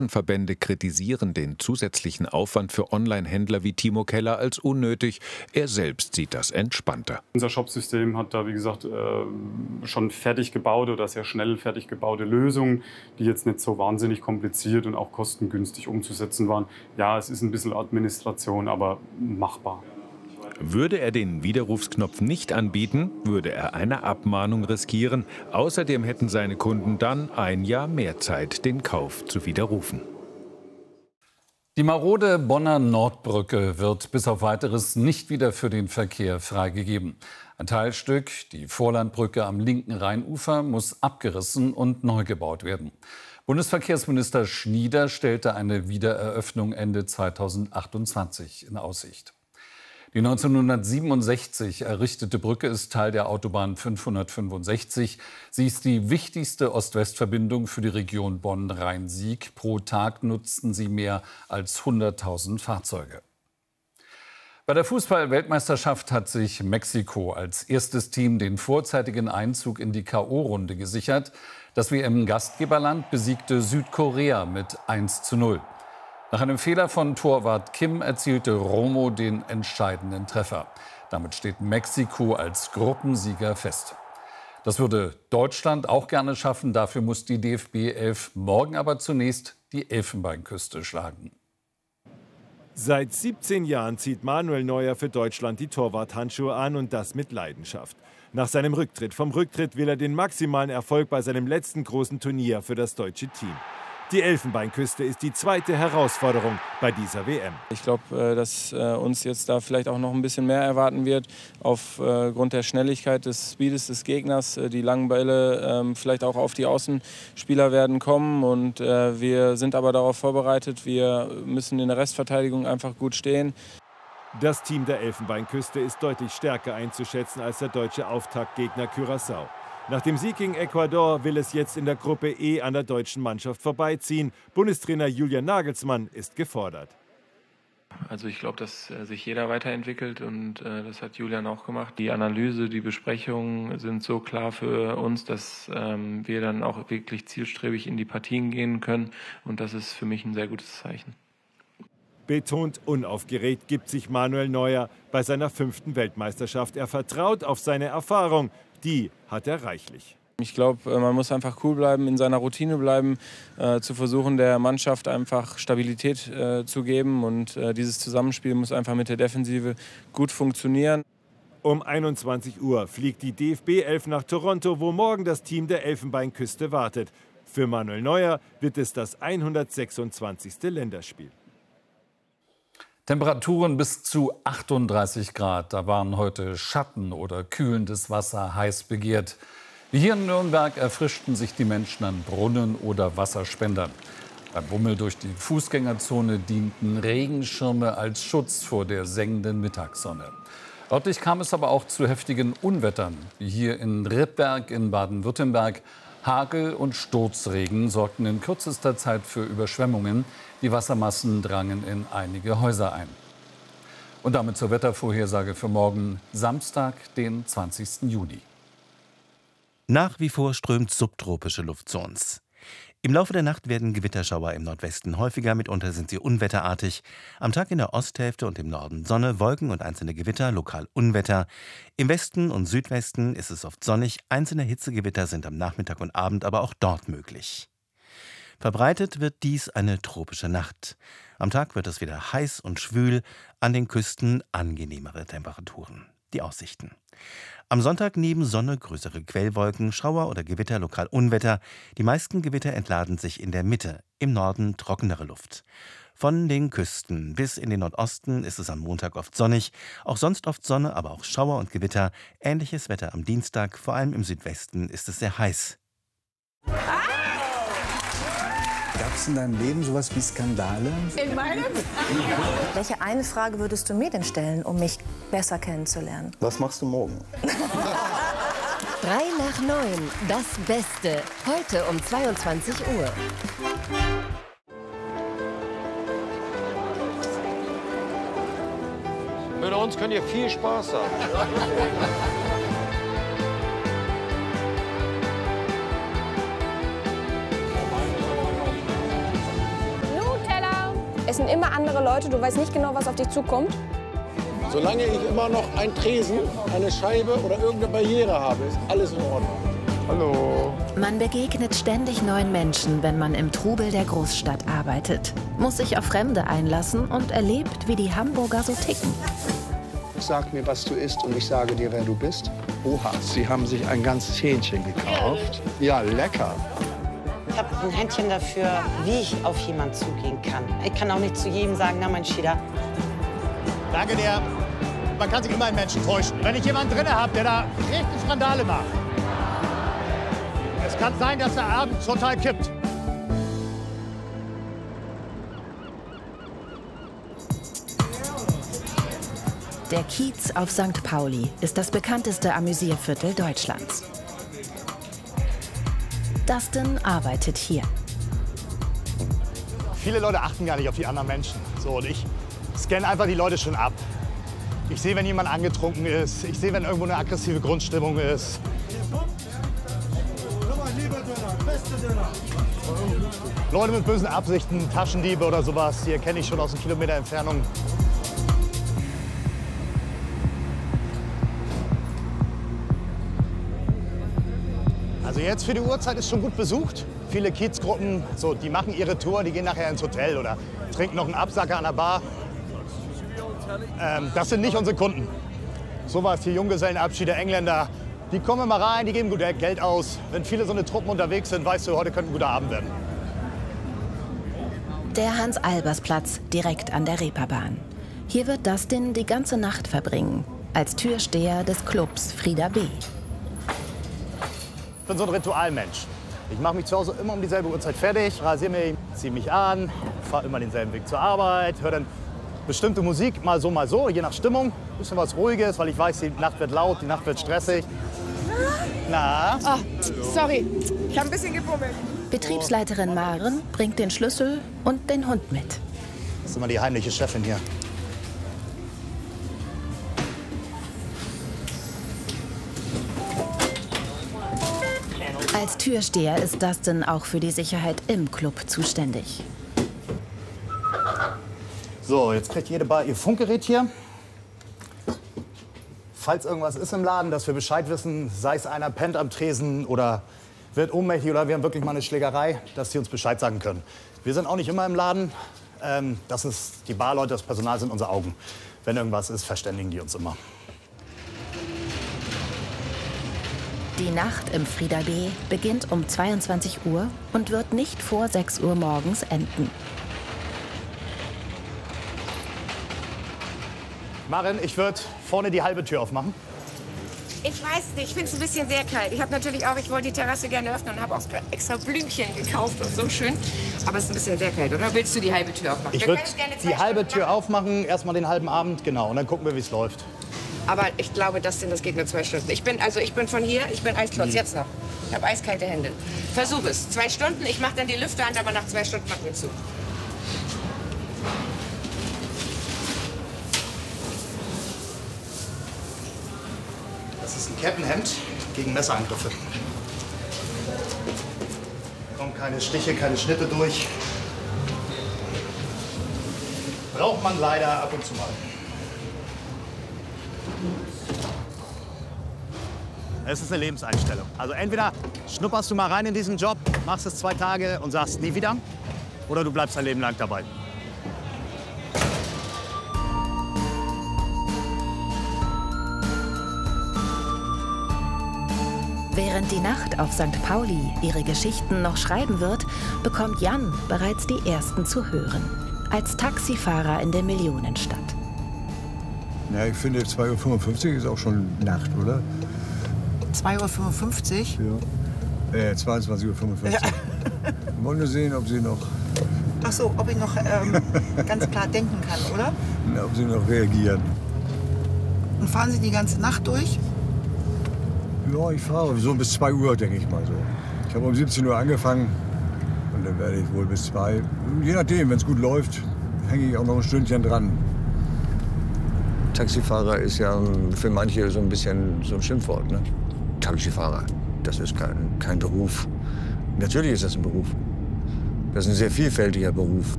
Verbände kritisieren den zusätzlichen Aufwand für Online-Händler wie Timo Keller als unnötig. Er selbst sieht das entspannter. Unser Shopsystem hat da, wie gesagt, schon fertig gebaut oder sehr schnell fertig gebaute Lösungen, die jetzt nicht so wahnsinnig kompliziert und auch kostengünstig umzusetzen waren. Ja, es ist ein bisschen Administration, aber machbar. Würde er den Widerrufsknopf nicht anbieten, würde er eine Abmahnung riskieren. Außerdem hätten seine Kunden dann ein Jahr mehr Zeit, den Kauf zu widerrufen. Die marode Bonner Nordbrücke wird bis auf Weiteres nicht wieder für den Verkehr freigegeben. Ein Teilstück, die Vorlandbrücke am linken Rheinufer, muss abgerissen und neu gebaut werden. Bundesverkehrsminister Schnieder stellte eine Wiedereröffnung Ende 2028 in Aussicht. Die 1967 errichtete Brücke ist Teil der Autobahn 565. Sie ist die wichtigste Ost-West-Verbindung für die Region Bonn-Rhein-Sieg. Pro Tag nutzten sie mehr als 100.000 Fahrzeuge. Bei der Fußball-Weltmeisterschaft hat sich Mexiko als erstes Team den vorzeitigen Einzug in die K.O.-Runde gesichert. Das WM-Gastgeberland besiegte Südkorea mit 1:0. Nach einem Fehler von Torwart Kim erzielte Romo den entscheidenden Treffer. Damit steht Mexiko als Gruppensieger fest. Das würde Deutschland auch gerne schaffen. Dafür muss die DFB 11 morgen aber zunächst die Elfenbeinküste schlagen. Seit 17 Jahren zieht Manuel Neuer für Deutschland die Torwarthandschuhe an und das mit Leidenschaft. Nach seinem Rücktritt vom Rücktritt will er den maximalen Erfolg bei seinem letzten großen Turnier für das deutsche Team. Die Elfenbeinküste ist die zweite Herausforderung bei dieser WM. Ich glaube, dass uns jetzt da vielleicht auch noch ein bisschen mehr erwarten wird, aufgrund der Schnelligkeit des Speedes des Gegners. Die langen Bälle vielleicht auch auf die Außenspieler werden kommen. Und wir sind aber darauf vorbereitet. Wir müssen in der Restverteidigung einfach gut stehen. Das Team der Elfenbeinküste ist deutlich stärker einzuschätzen als der deutsche Auftaktgegner Curaçao. Nach dem Sieg gegen Ecuador will es jetzt in der Gruppe E an der deutschen Mannschaft vorbeiziehen. Bundestrainer Julian Nagelsmann ist gefordert. Also ich glaube, dass sich jeder weiterentwickelt und das hat Julian auch gemacht. Die Analyse, die Besprechungen sind so klar für uns, dass wir dann auch wirklich zielstrebig in die Partien gehen können und das ist für mich ein sehr gutes Zeichen. Betont unaufgeregt gibt sich Manuel Neuer bei seiner 5. Weltmeisterschaft. Er vertraut auf seine Erfahrung. Die hat er reichlich. Ich glaube, man muss einfach cool bleiben, in seiner Routine bleiben, zu versuchen, der Mannschaft einfach Stabilität zu geben. Und dieses Zusammenspiel muss einfach mit der Defensive gut funktionieren. Um 21 Uhr fliegt die DFB 11 nach Toronto, wo morgen das Team der Elfenbeinküste wartet. Für Manuel Neuer wird es das 126. Länderspiel. Temperaturen bis zu 38 Grad. Da waren heute Schatten oder kühlendes Wasser heiß begehrt. Wie hier in Nürnberg erfrischten sich die Menschen an Brunnen oder Wasserspendern. Beim Bummel durch die Fußgängerzone dienten Regenschirme als Schutz vor der sengenden Mittagssonne. Örtlich kam es aber auch zu heftigen Unwettern, wie hier in Rittberg in Baden-Württemberg. Hagel und Sturzregen sorgten in kürzester Zeit für Überschwemmungen. Die Wassermassen drangen in einige Häuser ein. Und damit zur Wettervorhersage für morgen, Samstag, den 20. Juni. Nach wie vor strömt subtropische Luft zu uns. Im Laufe der Nacht werden Gewitterschauer im Nordwesten häufiger, mitunter sind sie unwetterartig. Am Tag in der Osthälfte und im Norden Sonne, Wolken und einzelne Gewitter, lokal Unwetter. Im Westen und Südwesten ist es oft sonnig, einzelne Hitzegewitter sind am Nachmittag und Abend aber auch dort möglich. Verbreitet wird dies eine tropische Nacht. Am Tag wird es wieder heiß und schwül, an den Küsten angenehmere Temperaturen. Die Aussichten. Am Sonntag neben Sonne größere Quellwolken, Schauer oder Gewitter, lokal Unwetter. Die meisten Gewitter entladen sich in der Mitte, im Norden trockenere Luft. Von den Küsten bis in den Nordosten ist es am Montag oft sonnig, auch sonst oft Sonne, aber auch Schauer und Gewitter. Ähnliches Wetter am Dienstag, vor allem im Südwesten ist es sehr heiß. Gab es in deinem Leben sowas wie Skandale? In meinem? Welche eine Frage würdest du mir denn stellen, um mich besser kennenzulernen? Was machst du morgen? 3 nach 9, das Beste. Heute um 22 Uhr. Mit uns könnt ihr viel Spaß haben. Es sind immer andere Leute, du weißt nicht genau, was auf dich zukommt. Solange ich immer noch einen Tresen, eine Scheibe oder irgendeine Barriere habe, ist alles in Ordnung. Hallo. Man begegnet ständig neuen Menschen, wenn man im Trubel der Großstadt arbeitet, muss sich auf Fremde einlassen und erlebt, wie die Hamburger so ticken. Sag mir, was du isst und ich sage dir, wer du bist. Oha, Sie haben sich ein ganzes Hähnchen gekauft. Ja, lecker. Ich habe ein Händchen dafür, wie ich auf jemanden zugehen kann. Ich kann auch nicht zu jedem sagen, na mein Schieder. Danke dir. Man kann sich immer einen Menschen täuschen. Wenn ich jemanden drin habe, der da richtig Skandale macht, es kann sein, dass der Abend total kippt. Der Kiez auf St. Pauli ist das bekannteste Amüsierviertel Deutschlands. Dustin arbeitet hier. Viele Leute achten gar nicht auf die anderen Menschen. So, und ich scanne einfach die Leute schon ab. Ich sehe, wenn jemand angetrunken ist. Ich sehe, wenn irgendwo eine aggressive Grundstimmung ist. Leute mit bösen Absichten, Taschendiebe oder sowas, die erkenne ich schon aus 1 Kilometer Entfernung. Also jetzt für die Uhrzeit ist schon gut besucht. Viele Kiezgruppen, so, die machen ihre Tour, die gehen nachher ins Hotel oder trinken noch einen Absacker an der Bar. Das sind nicht unsere Kunden. Sowas, die Junggesellenabschied der Engländer, die kommen mal rein, die geben gut Geld aus. Wenn viele so eine Truppen unterwegs sind, weißt du, heute könnte ein guter Abend werden. Der Hans-Albers-Platz direkt an der Reeperbahn. Hier wird Dustin die ganze Nacht verbringen, als Türsteher des Clubs Frieda B. Ich bin so ein Ritualmensch. Ich mache mich zu Hause immer um dieselbe Uhrzeit fertig, rasiere mich, ziehe mich an, fahre immer denselben Weg zur Arbeit, höre dann bestimmte Musik, mal so, je nach Stimmung. Ein bisschen was Ruhiges, weil ich weiß, die Nacht wird laut, die Nacht wird stressig. Na? Oh, sorry, ich habe ein bisschen gebummelt. Betriebsleiterin Maren bringt den Schlüssel und den Hund mit. Das ist immer die heimliche Chefin hier. Als Türsteher ist Dustin auch für die Sicherheit im Club zuständig. So, jetzt kriegt jede Bar ihr Funkgerät hier. Falls irgendwas ist im Laden, dass wir Bescheid wissen, sei es einer pennt am Tresen oder wird ohnmächtig oder wir haben wirklich mal eine Schlägerei, dass sie uns Bescheid sagen können. Wir sind auch nicht immer im Laden. Das ist die Barleute, das Personal sind unsere Augen. Wenn irgendwas ist, verständigen die uns immer. Die Nacht im Frieda B beginnt um 22 Uhr und wird nicht vor 6 Uhr morgens enden. Maren, ich würde vorne die halbe Tür aufmachen. Ich weiß nicht, ich finde es ein bisschen sehr kalt. Ich habe natürlich auch, ich wollte die Terrasse gerne öffnen und habe auch extra Blümchen gekauft und so schön. Aber es ist ein bisschen sehr kalt, oder? Willst du die halbe Tür aufmachen? Ich würde die halbe Tür aufmachen, erstmal den halben Abend, genau. Und dann gucken wir, wie es läuft. Aber ich glaube, das geht nur 2 Stunden. Ich bin von hier, ich bin Eisklotz, jetzt noch. Ich habe eiskalte Hände. Versuch es. 2 Stunden, ich mache dann die Lüfter an, aber nach 2 Stunden machen wir zu. Das ist ein Kettenhemd gegen Messerangriffe. Da kommen keine Stiche, keine Schnitte durch. Braucht man leider ab und zu mal. Es ist eine Lebenseinstellung. Also entweder schnupperst du mal rein in diesen Job, machst es 2 Tage und sagst nie wieder, oder du bleibst dein Leben lang dabei. Während die Nacht auf St. Pauli ihre Geschichten noch schreiben wird, bekommt Jan bereits die ersten zu hören. Als Taxifahrer in der Millionenstadt. Ja, ich finde 2:55 Uhr ist auch schon Nacht, oder? 2:55 Uhr? Ja. 22:55 Uhr. Ja. Wir wollen nur sehen, ob sie noch... Ach so, ob ich noch ganz klar denken kann, oder? Na, ob sie noch reagieren. Und fahren Sie die ganze Nacht durch? Ja, ich fahre so bis 2 Uhr, denke ich mal so. Ich habe um 17 Uhr angefangen und dann werde ich wohl bis 2. Je nachdem, wenn es gut läuft, hänge ich auch noch ein Stündchen dran. Taxifahrer ist ja für manche so ein bisschen so ein Schimpfwort, ne? Taxifahrer, das ist kein Beruf. Natürlich ist das ein Beruf. Das ist ein sehr vielfältiger Beruf.